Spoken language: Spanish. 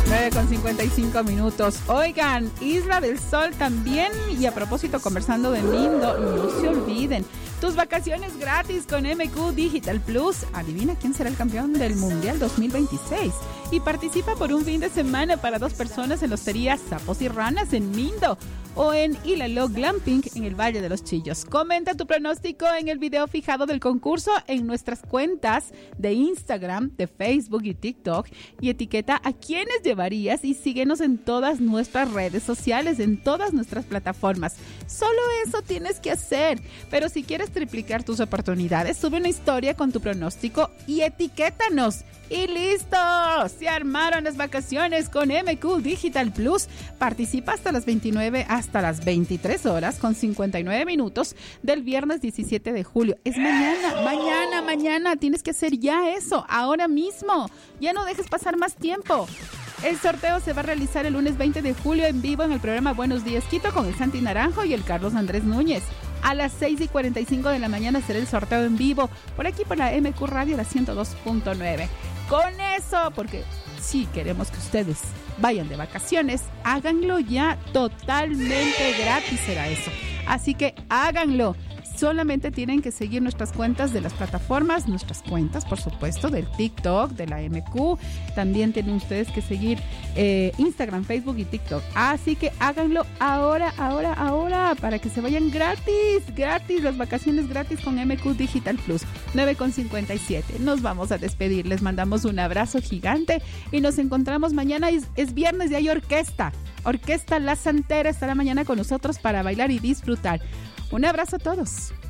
9:55. Oigan, Isla del Sol también. Y a propósito, conversando de Mindo, no se olviden, tus vacaciones gratis con MQ Digital Plus. Adivina quién será el campeón del Mundial 2026. Y participa por un fin de semana para 2 personas en la Hostería Sapos y Ranas en Mindo o en Ilaló Glamping en el Valle de los Chillos. Comenta tu pronóstico en el video fijado del concurso en nuestras cuentas de Instagram, de Facebook y TikTok y etiqueta a quienes llevarías y síguenos en todas nuestras redes sociales, en todas nuestras plataformas. Solo eso tienes que hacer. Pero si quieres triplicar tus oportunidades, sube una historia con tu pronóstico y etiquétanos. Y listo, se armaron las vacaciones con MQ Digital Plus. Participa hasta las 29, hasta las 23 horas con 59 minutos del viernes 17 de julio. Es mañana. Tienes que hacer ya eso, ahora mismo. Ya no dejes pasar más tiempo. El sorteo se va a realizar el lunes 20 de julio en vivo en el programa Buenos Días Quito con el Santi Naranjo y el Carlos Andrés Núñez. A las 6:45 de la mañana será el sorteo en vivo por aquí por la MQ Radio, la 102.9. Con eso, porque si queremos que ustedes vayan de vacaciones, háganlo ya, totalmente gratis será eso. Así que háganlo. Solamente tienen que seguir nuestras cuentas de las plataformas, nuestras cuentas, por supuesto, del TikTok, de la MQ. También tienen ustedes que seguir Instagram, Facebook y TikTok. Así que háganlo ahora, para que se vayan gratis, las vacaciones gratis con MQ Digital Plus. 9:57. Nos vamos a despedir. Les mandamos un abrazo gigante y nos encontramos mañana. Es viernes y hay orquesta. Orquesta La Santera estará mañana con nosotros para bailar y disfrutar. Un abrazo a todos.